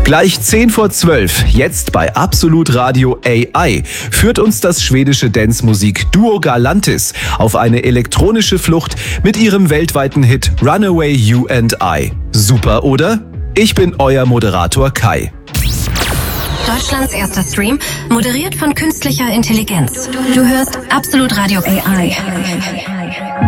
Gleich 10 vor 12, jetzt bei Absolut Radio AI, führt uns das schwedische Dance-Musik-Duo Galantis auf eine elektronische Flucht mit ihrem weltweiten Hit Runaway You and I. Super, oder? Ich bin euer Moderator Kai. Deutschlands erster Stream, moderiert von künstlicher Intelligenz. Du hörst Absolut Radio AI.